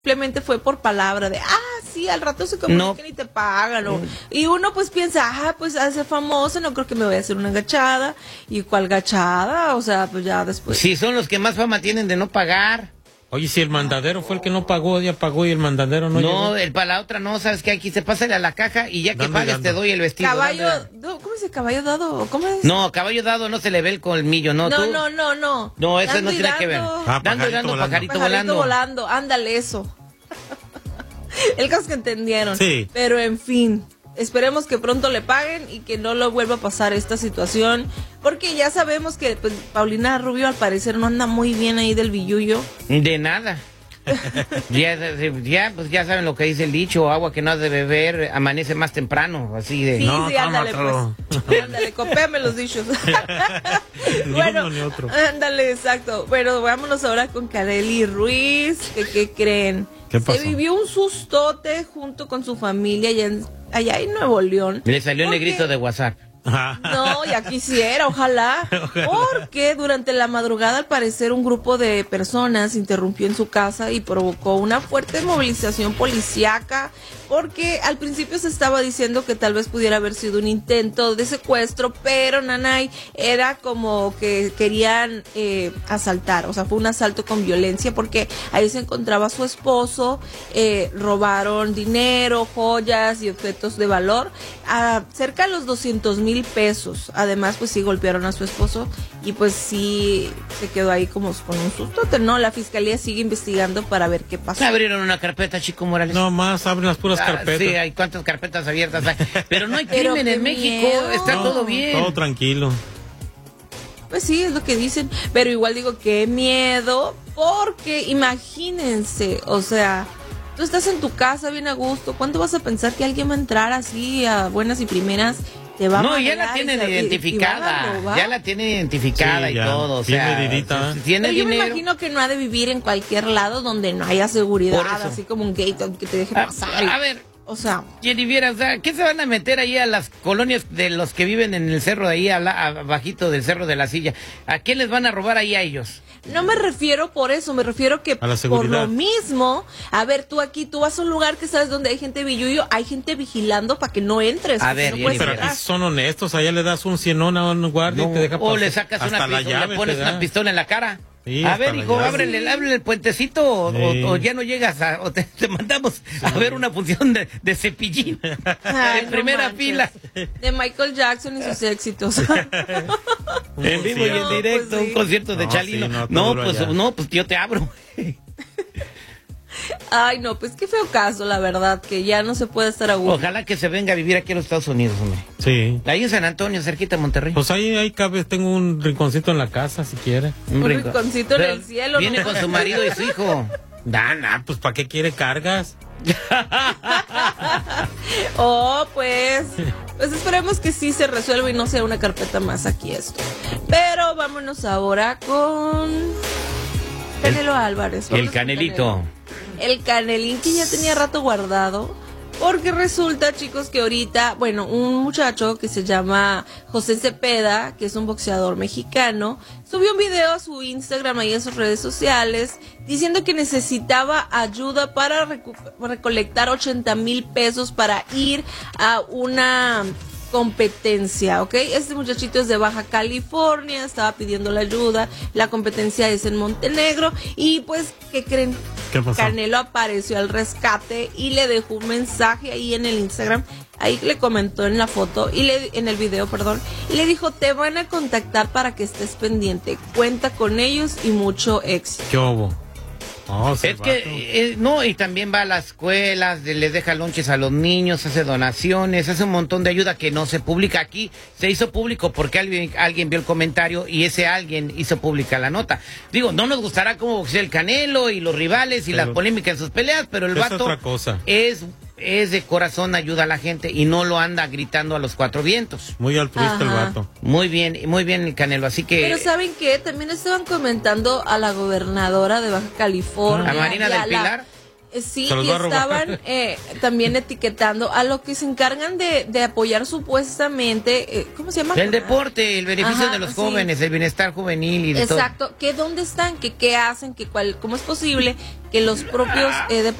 simplemente fue por palabra de, sí, al rato se comunican y te pagan, y uno pues piensa, pues a ser famoso, no creo que me voy a hacer una gachada, y cuál gachada, o sea, pues ya después. Sí, son los que más fama tienen de no pagar. Oye, si el mandadero fue el que no pagó, ya pagó y el mandadero no llegó. No, para la otra no, sabes que aquí se pasa a la caja y ya que pagues te doy el vestido. Caballo, ¿cómo dice? ¿Caballo dado? ¿Cómo es? No, caballo dado no se le ve el colmillo, ¿no? No. No, eso no tiene que ver. Dando y dando, pajarito volando. Ándale, eso. El caso que entendieron. Sí. Pero en fin, esperemos que pronto le paguen y que no lo vuelva a pasar esta situación. Porque ya sabemos que pues, Paulina Rubio al parecer no anda muy bien ahí del billullo. De nada. Pues ya saben lo que dice el dicho, agua que no has de beber amanece más temprano, así de... Sí, ándale pues. Ándale, copéame los dichos. Bueno, ni otro. Ándale, exacto. Bueno, vámonos ahora con Karely Ruiz. ¿Qué creen? ¿Qué pasó? Se vivió un sustote junto con su familia allá en Nuevo León. Le salió el negrito de WhatsApp. No, ya quisiera, ojalá. Porque durante la madrugada, al parecer, un grupo de personas interrumpió en su casa y provocó una fuerte movilización policíaca. Porque al principio se estaba diciendo que tal vez pudiera haber sido un intento de secuestro, pero nanay, era como que querían asaltar, o sea, fue un asalto con violencia porque ahí se encontraba su esposo, robaron dinero, joyas y objetos de valor, cerca de los 200,000 pesos. Además, pues sí golpearon a su esposo y pues sí se quedó ahí como con un susto, ¿no? La fiscalía sigue investigando para ver qué pasó. Abrieron una carpeta, Chico Morales. No más, abren las puras carpetas. Sí, hay cuántas carpetas abiertas hay. Pero no hay crimen en México, está todo bien. Todo tranquilo. Pues sí, es lo que dicen, pero igual digo qué miedo, porque imagínense, o sea, tú estás en tu casa bien a gusto, ¿cuándo vas a pensar que alguien va a entrar así a buenas y primeras? Te va a ya la tienen identificada, ya la tienen identificada sí, y todo, o sea, medidita. Tiene pero yo dinero. me imagino que no ha de vivir en cualquier lado donde no haya seguridad, así como un gate que te deje pasar. A ver, o sea, Jenny Viera, o sea, ¿qué se van a meter ahí a las colonias de los que viven en el cerro de ahí, abajito del cerro de la Silla? ¿A qué les van a robar ahí a ellos? no me refiero por eso, me refiero que por lo mismo, a ver, tú vas a un lugar que sabes donde hay gente billullo, hay gente vigilando para que no entres. A ver, no pero aquí son honestos, allá le das un cienón a un guardia y te deja pasar. O le sacas una pistola, le pones una pistola en la cara. Sí, a ver, hijo, ábrele el puentecito o ya no llegas o te mandamos a ver una función de Cepillín en primera fila. De Michael Jackson y sus éxitos. En vivo y en directo, pues sí. Un concierto de Chalino. Pues yo te abro. Ay, no, pues qué feo caso, la verdad, que ya no se puede estar a gusto. Ojalá que se venga a vivir aquí a los Estados Unidos, hombre. Sí. Ahí en San Antonio, cerquita de Monterrey. Pues ahí cabe, tengo un rinconcito en la casa, si quiere. Un rinconcito en el cielo. Viene ¿no? con su marido y su hijo. Dana, pues ¿para qué quiere cargas? Pues esperemos que sí se resuelva y no sea una carpeta más aquí esto. Pero vámonos ahora con Canelo Álvarez. El Canelito. El Canelín que ya tenía rato guardado, porque resulta, chicos, que ahorita, un muchacho que se llama José Cepeda, que es un boxeador mexicano, subió un video a su Instagram y a sus redes sociales diciendo que necesitaba ayuda para recolectar 80,000 pesos para ir a una competencia, ¿ok? Este muchachito es de Baja California, estaba pidiendo la ayuda, la competencia es en Montenegro y pues, ¿qué creen? ¿Qué pasó? Canelo apareció al rescate y le dejó un mensaje ahí en el Instagram, ahí le comentó en la foto, en el video, y le dijo, te van a contactar para que estés pendiente, cuenta con ellos y mucho éxito. ¿Qué hubo? Es que, y también va a las escuelas, les deja lonches a los niños, hace donaciones, hace un montón de ayuda que no se publica aquí. Se hizo público porque alguien vio el comentario y ese alguien hizo pública la nota. Digo, no nos gustará cómo boxea el Canelo y los rivales y las polémicas en sus peleas, pero el vato otra cosa. Es de corazón, ayuda a la gente y no lo anda gritando a los cuatro vientos. Muy altruista el vato. Muy bien el Canelo, así que... Pero ¿saben qué? También estaban comentando a la gobernadora de Baja California. ¿A Marina del Pilar? Sí, Se los y va a robar. estaban también etiquetando a lo que se encargan de apoyar supuestamente, ¿cómo se llama? El deporte, el beneficio Ajá, de los sí. jóvenes, el bienestar juvenil y de todo. Exacto, que dónde están, que qué hacen, que cuál, cómo es posible que los propios